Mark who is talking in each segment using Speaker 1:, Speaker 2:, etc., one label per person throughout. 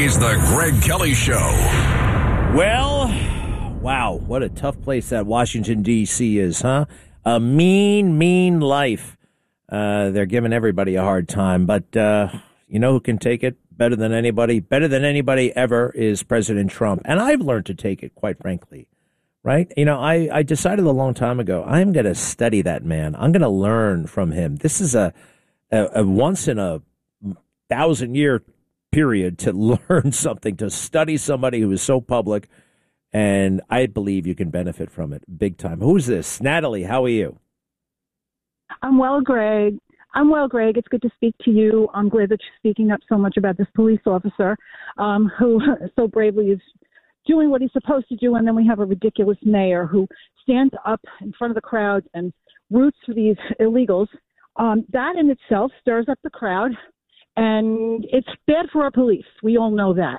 Speaker 1: is the Greg Kelly Show.
Speaker 2: Well, wow, what a tough place that Washington, D.C. is, huh? A mean, mean life. They're giving everybody a hard time, but you know who can take it better than anybody ever is President Trump. And I've learned to take it, quite frankly, right? You know, I decided a long time ago, I'm going to study that man. I'm going to learn from him. This is a once in a 1,000-year period to learn something, to study somebody who is so public, and I believe you can benefit from it big time. Who's this? Natalie, how are you?
Speaker 3: I'm well, Greg. It's good to speak to you. I'm glad that you're speaking up so much about this police officer who so bravely is doing what he's supposed to do, and then we have a ridiculous mayor who stands up in front of the crowd and roots for these illegals. That in itself stirs up the crowd. And it's bad for our police. We all know that.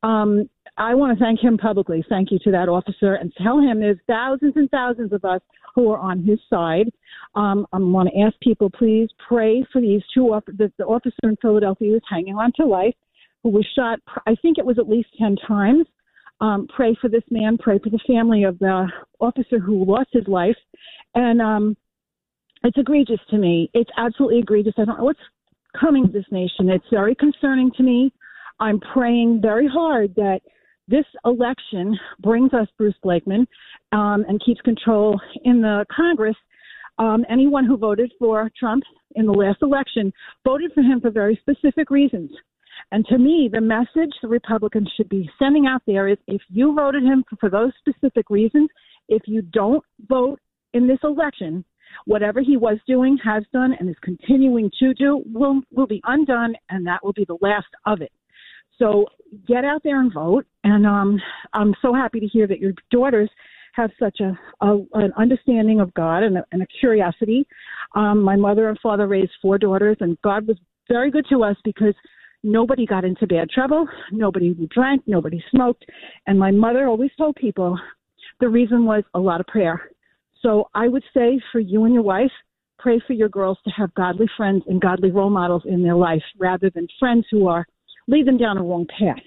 Speaker 3: I want to thank him publicly. Thank you to that officer, and tell him there's thousands and thousands of us who are on his side. I want to ask people, please pray for these two. The officer in Philadelphia who's hanging on to life, who was shot, I think it was at least 10 times. Pray for this man. Pray for the family of the officer who lost his life. And it's egregious to me. It's absolutely egregious. I don't know what's coming to this nation. It's very concerning to me. I'm praying very hard that this election brings us Bruce Blakeman and keeps control in the Congress. Anyone who voted for Trump in the last election voted for him for very specific reasons. And to me, the message the Republicans should be sending out there is, if you voted him for those specific reasons, if you don't vote in this election, whatever he was doing, has done, and is continuing to do will be undone, and that will be the last of it. So get out there and vote. And I'm so happy to hear that your daughters have such an understanding of God and a curiosity. My mother and father raised 4 daughters, and God was very good to us because nobody got into bad trouble, nobody drank, nobody smoked. And my mother always told people the reason was a lot of prayer. So I would say for you and your wife, pray for your girls to have godly friends and godly role models in their life rather than friends who are lead them down a wrong path.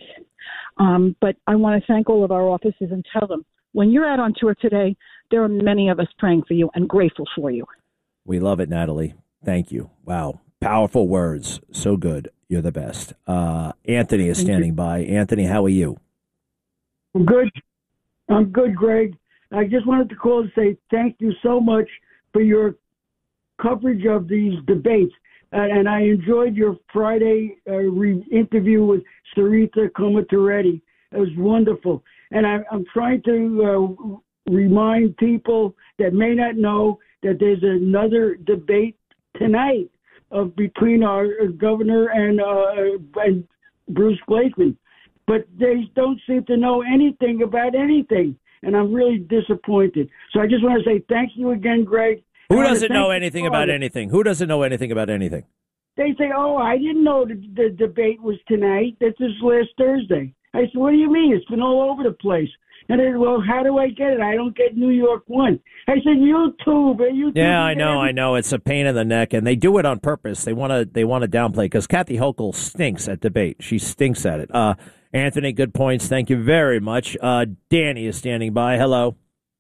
Speaker 3: But I want to thank all of our officers and tell them, when you're out on tour today, there are many of us praying for you and grateful for you.
Speaker 2: We love it, Natalie. Thank you. Wow. Powerful words. So good. You're the best. Anthony is standing by. Anthony, how are you?
Speaker 4: I'm good. I'm good, Greg. I just wanted to call and say thank you so much for your coverage of these debates. And I enjoyed your Friday interview with Sarita Comatoretti. It was wonderful. And I'm trying to remind people that may not know that there's another debate tonight between our governor and Bruce Blakeman. But they don't seem to know anything about anything. And I'm really disappointed. So I just want to say thank you again, Greg.
Speaker 2: Who doesn't know anything about anything? Who doesn't know anything about anything?
Speaker 4: They say, oh, I didn't know the debate was tonight. This is last Thursday. I said, what do you mean? It's been all over the place. And they said, well, how do I get it? I don't get New York One. I said, YouTube.
Speaker 2: Yeah, I know. It's a pain in the neck, and they do it on purpose. They want to downplay, because Kathy Hochul stinks at debate. She stinks at it. Anthony, good points. Thank you very much. Danny is standing by. Hello.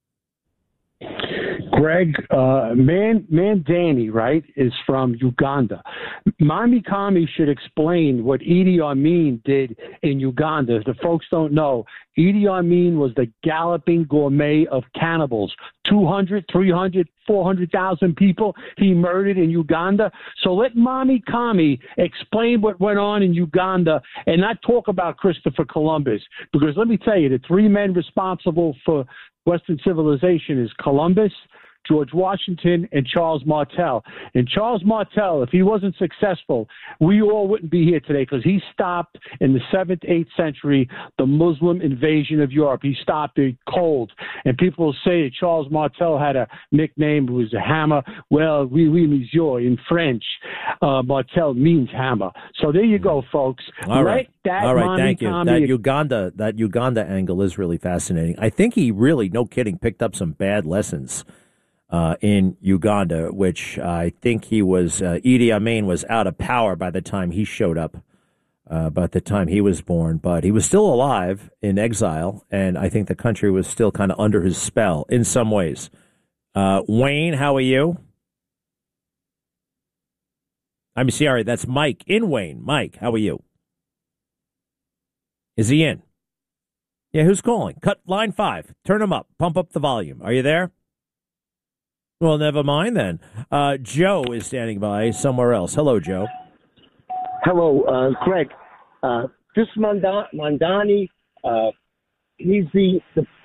Speaker 5: Greg, man Danny, right, is from Uganda. Mami Kami should explain what Idi Amin did in Uganda. If the folks don't know, Idi Amin was the galloping gourmet of cannibals. 200, 300, 400,000 people he murdered in Uganda. So let Mami Kami explain what went on in Uganda and not talk about Christopher Columbus. Because let me tell you, the 3 men responsible for Western civilization is Columbus, George Washington, and Charles Martel. And Charles Martel, if he wasn't successful, we all wouldn't be here today, because he stopped in the 7th, 8th century the Muslim invasion of Europe. He stopped it cold. And people will say that Charles Martel had a nickname, it was a hammer. Well, oui, monsieur, in French, Martel means hammer. So there you go, folks.
Speaker 2: All right, thank you. That Uganda angle is really fascinating. I think he really, no kidding, picked up some bad lessons in Uganda, which I think he was, Idi Amin was out of power by the time he showed up by the time he was born, but he was still alive in exile, and I think the country was still kind of under his spell in some ways. Wayne, how are you? I'm sorry, that's Mike in Wayne. Mike, how are you? Is he in? Yeah, who's calling? Cut line 5. Turn him up. Pump up the volume. Are you there? Well, never mind then. Joe is standing by somewhere else. Hello, Joe.
Speaker 1: Hello, Craig. This Mondani, he's the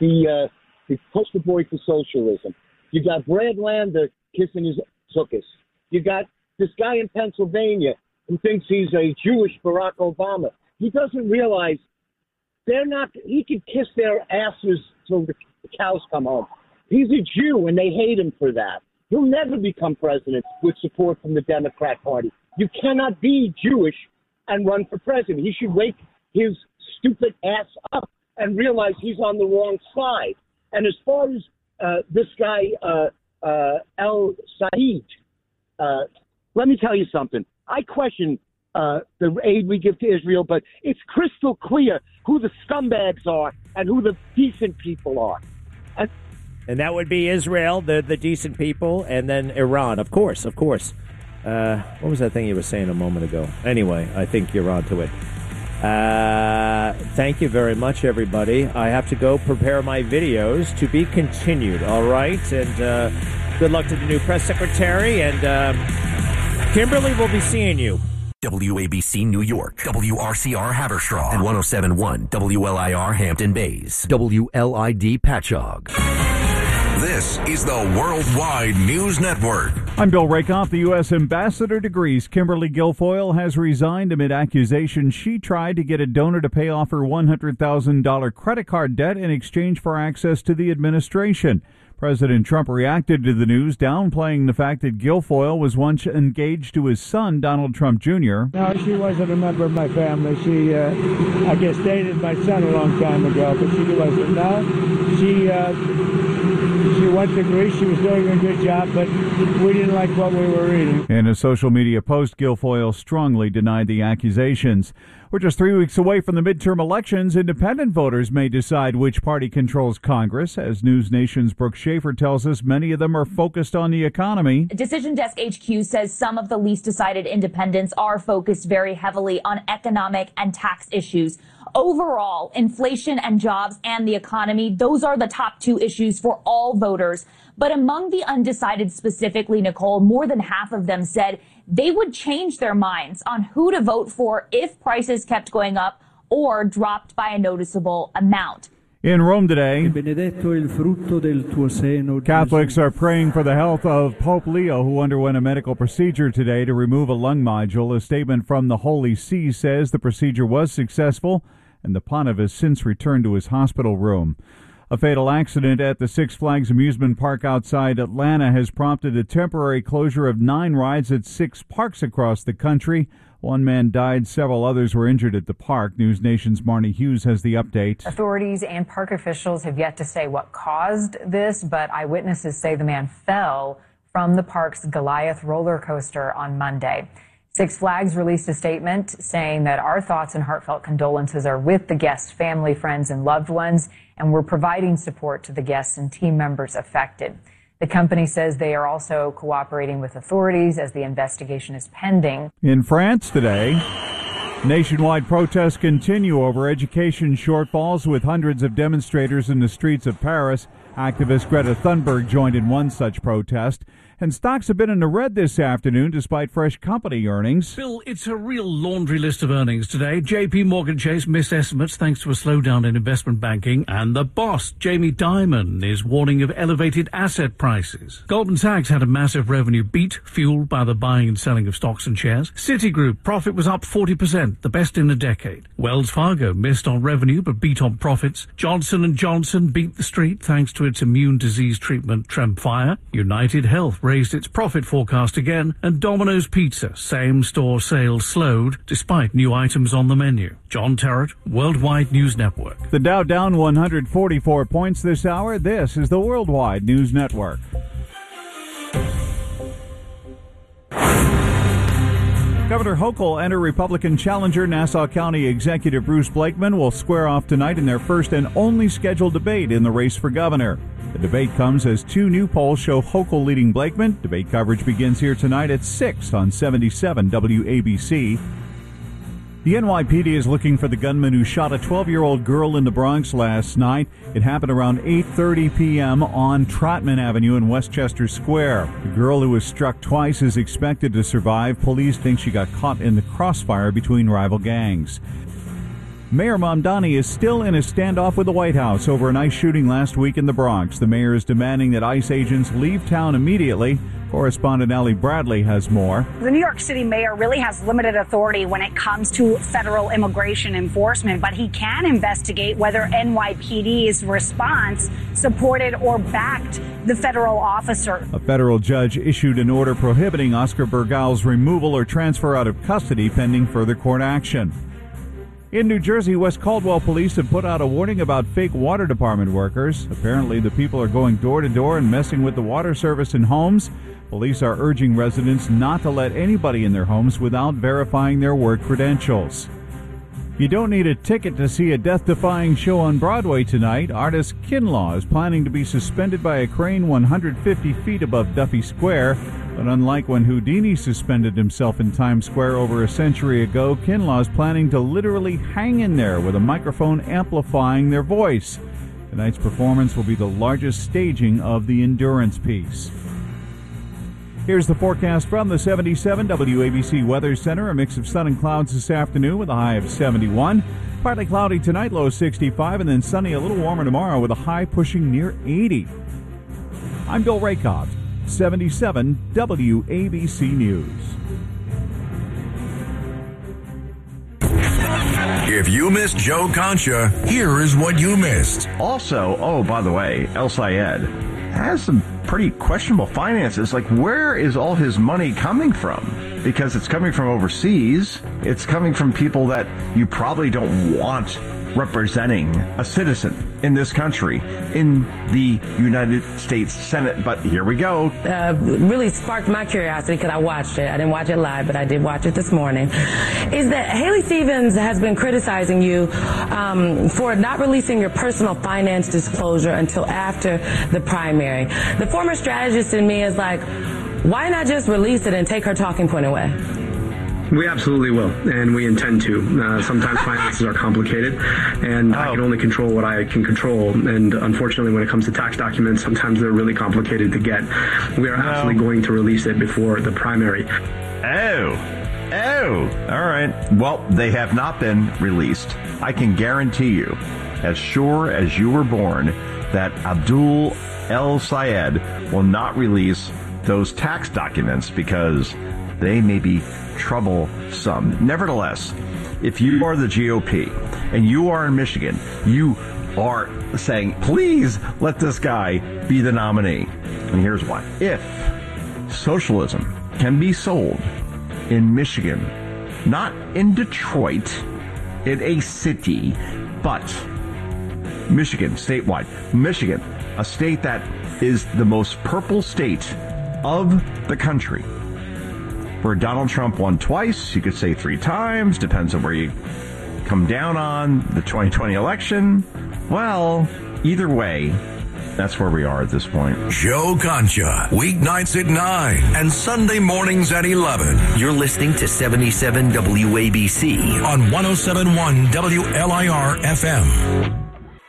Speaker 1: poster boy for socialism. You got Brad Lander kissing his hookus. You got this guy in Pennsylvania who thinks he's a Jewish Barack Obama. He doesn't realize he could kiss their asses till the cows come home. He's a Jew, and they hate him for that. He'll never become president with support from the Democrat Party. You cannot be Jewish and run for president. He should wake his stupid ass up and realize he's on the wrong side. And as far as this guy, El Said, let me tell you something. I question the aid we give to Israel, but it's crystal clear who the scumbags are and who the decent people are.
Speaker 2: And that would be Israel, the decent people, and then Iran, of course. What was that thing you were saying a moment ago? Anyway, I think you're onto it. Thank you very much, everybody. I have to go prepare my videos to be continued, all right? And good luck to the new press secretary, and Kimberly will be seeing you.
Speaker 6: WABC New York, WRCR Haverstraw, and 107.1 WLIR Hampton Bays, WLID Patchogue. This is the Worldwide News Network.
Speaker 7: I'm Bill Rakoff. The U.S. Ambassador to Greece, Kimberly Guilfoyle, has resigned amid accusations she tried to get a donor to pay off her $100,000 credit card debt in exchange for access to the administration. President Trump reacted to the news, downplaying the fact that Guilfoyle was once engaged to his son, Donald Trump Jr.
Speaker 8: No, she wasn't a member of my family. She, I guess, dated my son a long time ago, but she wasn't. No, she went to Greece. She was doing a good job, but we didn't like what we were reading.
Speaker 7: In a social media post, Guilfoyle strongly denied the accusations. We're just 3 weeks away from the midterm elections. Independent voters may decide which party controls Congress. As News Nation's Brooke Schaefer tells us, many of them are focused on the economy.
Speaker 9: Decision Desk HQ says some of the least decided independents are focused very heavily on economic and tax issues. Overall, inflation and jobs and the economy, those are the top two issues for all voters. But among the undecided specifically, Nicole, more than half of them said they would change their minds on who to vote for if prices kept going up or dropped by a noticeable amount.
Speaker 7: In Rome today, Catholics are praying for the health of Pope Leo, who underwent a medical procedure today to remove a lung nodule. A statement from the Holy See says the procedure was successful, and the pontiff has since returned to his hospital room. A fatal accident at the Six Flags amusement park outside Atlanta has prompted a temporary closure of 9 rides at 6 parks across the country. One man died, several others were injured at the park. News Nation's Marnie Hughes has the update.
Speaker 10: Authorities and park officials have yet to say what caused this, but eyewitnesses say the man fell from the park's Goliath roller coaster on Monday. Six Flags released a statement saying that our thoughts and heartfelt condolences are with the guests' family, friends, and loved ones, and we're providing support to the guests and team members affected. The company says they are also cooperating with authorities as the investigation is pending.
Speaker 7: In France today, nationwide protests continue over education shortfalls, with hundreds of demonstrators in the streets of Paris. Activist Greta Thunberg joined in one such protest. And stocks have been in the red this afternoon despite fresh company earnings.
Speaker 11: Bill, it's a real laundry list of earnings today. JP Morgan Chase missed estimates thanks to a slowdown in investment banking. And the boss, Jamie Dimon, is warning of elevated asset prices. Goldman Sachs had a massive revenue beat, fueled by the buying and selling of stocks and shares. Citigroup profit was up 40%, the best in a decade. Wells Fargo missed on revenue but beat on profits. Johnson & Johnson beat the street thanks to its immune disease treatment Tremfya. United Health raised its profit forecast again, and Domino's Pizza same-store sales slowed despite new items on the menu. John Terrett, Worldwide News Network.
Speaker 7: The Dow down 144 points this hour. This is the Worldwide News Network. Governor Hochul and her Republican challenger, Nassau County Executive Bruce Blakeman, will square off tonight in their first and only scheduled debate in the race for governor. The debate comes as two new polls show Hochul leading Blakeman. Debate coverage begins here tonight at 6 on 77 WABC. The NYPD is looking for the gunman who shot a 12-year-old girl in the Bronx last night. It happened around 8:30 p.m. on Trotman Avenue in Westchester Square. The girl who was struck twice is expected to survive. Police think she got caught in the crossfire between rival gangs. Mayor Mamdani is still in a standoff with the White House over an ICE shooting last week in the Bronx. The mayor is demanding that ICE agents leave town immediately. Correspondent Allie Bradley has more.
Speaker 12: The New York City mayor really has limited authority when it comes to federal immigration enforcement, but he can investigate whether NYPD's response supported or backed the federal officer.
Speaker 7: A federal judge issued an order prohibiting Oscar Burgal's removal or transfer out of custody pending further court action. In New Jersey, West Caldwell police have put out a warning about fake water department workers. Apparently, the people are going door to door and messing with the water service in homes. Police are urging residents not to let anybody in their homes without verifying their work credentials. You don't need a ticket to see a death-defying show on Broadway tonight. Artist Kinlaw is planning to be suspended by a crane 150 feet above Duffy Square. But unlike when Houdini suspended himself in Times Square over a century ago, Kinlaw is planning to literally hang in there with a microphone amplifying their voice. Tonight's performance will be the largest staging of the Endurance piece. Here's the forecast from the 77 WABC Weather Center. A mix of sun and clouds this afternoon with a high of 71. Partly cloudy tonight, low 65, and then sunny, a little warmer tomorrow with a high pushing near 80. I'm Bill Rakoff, 77 WABC News.
Speaker 6: If you missed Joe Concha, here is what you missed.
Speaker 13: Also, by the way, El Sayed has some pretty questionable finances. Like, where is all his money coming from? Because it's coming from overseas. It's coming from people that you probably don't want representing a citizen in this country, in the United States Senate. But here we go.
Speaker 14: Really sparked my curiosity because I watched it. I didn't watch it live, but I did watch it this morning. Is that Haley Stevens has been criticizing you for not releasing your personal finance disclosure until after the primary. The former strategist in me is like, why not just release it and take her talking point away?
Speaker 15: We absolutely will, and we intend to. Sometimes finances are complicated, and I can only control what I can control. And unfortunately, when it comes to tax documents, sometimes they're really complicated to get. We are absolutely going to release it before the primary.
Speaker 13: All right. Well, they have not been released. I can guarantee you, as sure as you were born, that Abdul El Sayed will not release those tax documents because they may be troublesome. Nevertheless, if you are the GOP and you are in Michigan, you are saying, please let this guy be the nominee. And here's why. If socialism can be sold in Michigan, not in Detroit, in a city, but Michigan, statewide. Michigan, a state that is the most purple state of the country, where Donald Trump won twice, you could say 3 times, depends on where you come down on the 2020 election. Well, either way, that's where we are at this point.
Speaker 6: Joe Concha, weeknights at 9 and Sunday mornings at 11. You're listening to 77 WABC on 107.1 WLIR FM.